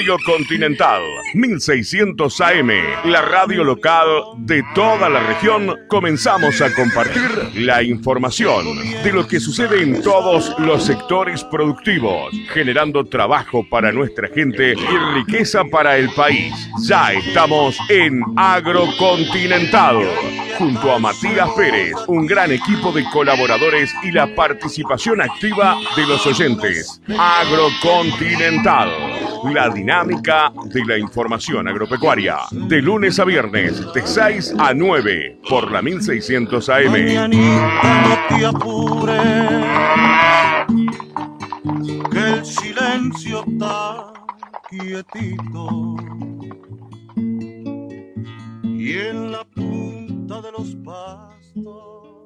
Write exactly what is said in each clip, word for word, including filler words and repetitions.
Radio Continental, mil seiscientos A M, la radio local de toda la región. Comenzamos a compartir la información de lo que sucede en todos los sectores productivos, generando trabajo para nuestra gente y riqueza para el país. Ya estamos en Agrocontinental, junto a Matías Pérez, un gran equipo de colaboradores y la participación activa de los oyentes. Agrocontinental, la dinámica de la información agropecuaria, de lunes a viernes, de seis a nueve, por la mil seiscientos A M. Mañanita, no te apures, que el silencio está quietito, y en la punta de los pastos.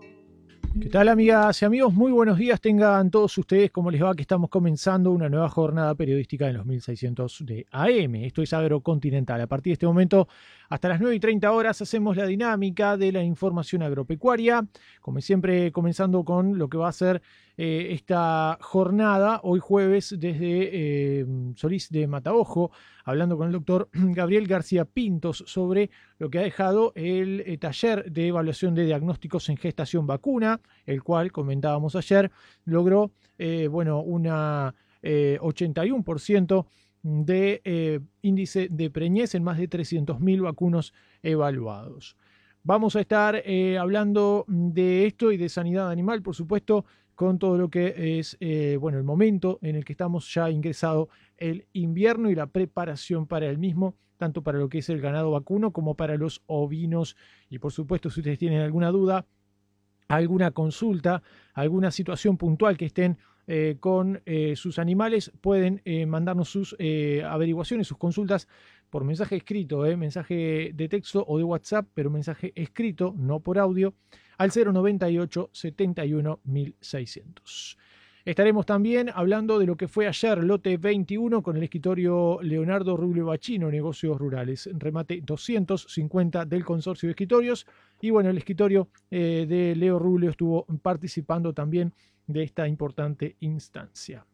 ¿Qué tal, amigas y amigos? Muy buenos días tengan todos ustedes. ¿Cómo les va? Que estamos comenzando una nueva jornada periodística en los mil seiscientos de A M. Esto es Agrocontinental. A partir de este momento, hasta las nueve y treinta horas, hacemos la dinámica de la información agropecuaria. Como siempre, comenzando con lo que va a ser eh, esta jornada, hoy jueves, desde eh, Solís de Mataojo, hablando con el doctor Gabriel García Pintos sobre lo que ha dejado el eh, taller de evaluación de diagnósticos en gestación vacuna, el cual, comentábamos ayer, logró eh, bueno, una eh, ochenta y uno por ciento de eh, índice de preñez en más de trescientos mil vacunos evaluados. Vamos a estar eh, hablando de esto y de sanidad animal, por supuesto, con todo lo que es eh, bueno, el momento en el que estamos ya ingresado el invierno y la preparación para el mismo, tanto para lo que es el ganado vacuno como para los ovinos. Y por supuesto, si ustedes tienen alguna duda, alguna consulta, alguna situación puntual que estén eh, con eh, sus animales, pueden eh, mandarnos sus eh, averiguaciones, sus consultas por mensaje escrito, eh, mensaje de texto o de WhatsApp, pero mensaje escrito, no por audio, al cero noventa y ocho, setenta y uno, mil seiscientos. Estaremos también hablando de lo que fue ayer, lote veintiuno, con el escritorio Leonardo Rubio Bachino, Negocios Rurales, remate doscientos cincuenta del consorcio de escritorios. Y bueno, el escritorio eh, de Leo Rubio estuvo participando también de esta importante instancia.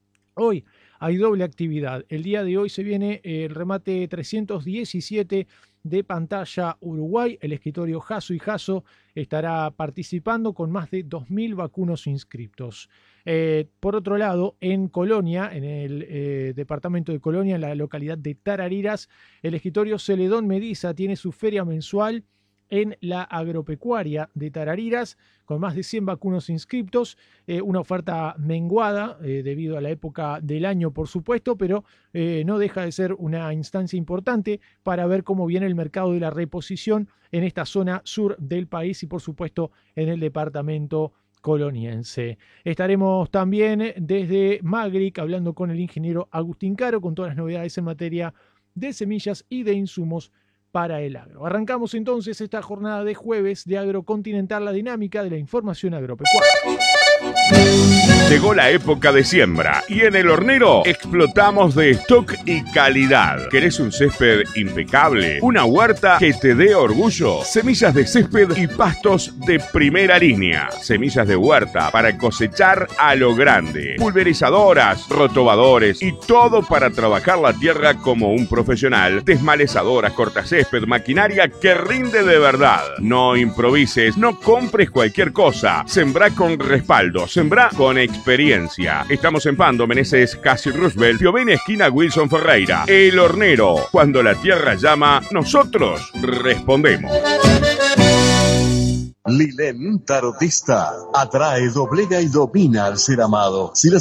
Hoy hay doble actividad. El día de hoy se viene el remate trescientos diecisiete de Pantalla Uruguay. El escritorio Jasso y Jasso estará participando con más de dos mil vacunos inscriptos. Eh, por otro lado, en Colonia, en el eh, departamento de Colonia, en la localidad de Tarariras, el escritorio Celedón Mediza tiene su feria mensual en la agropecuaria de Tarariras, con más de cien vacunos inscriptos, eh, una oferta menguada eh, debido a la época del año, por supuesto, pero eh, no deja de ser una instancia importante para ver cómo viene el mercado de la reposición en esta zona sur del país y, por supuesto, en el departamento coloniense. Estaremos también desde Magric hablando con el ingeniero Agustín Caro con todas las novedades en materia de semillas y de insumos para el agro. Arrancamos entonces esta jornada de jueves de Agrocontinental, la dinámica de la información agropecuaria. Llegó la época de siembra y en El Hornero explotamos de stock y calidad. ¿Querés un césped impecable? ¿Una huerta que te dé orgullo? Semillas de césped y pastos de primera línea. Semillas de huerta para cosechar a lo grande. Pulverizadoras, rotobadores y todo para trabajar la tierra como un profesional. Desmalezadoras, cortacésped, maquinaria que rinde de verdad. No improvises, no compres cualquier cosa. Sembrá con respaldo, sembrá con experiencia. Estamos en Pando, Meneses, Casi Roosevelt, Piovene, esquina Wilson Ferreira. El Hornero. Cuando la tierra llama, nosotros respondemos. Lilén Tarotista atrae, doblega y domina al ser amado. Si la